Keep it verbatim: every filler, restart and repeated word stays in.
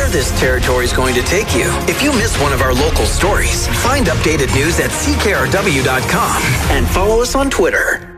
this territory is going to take you. If you miss one of our local stories, find updated news at C K R W dot com and follow us on Twitter.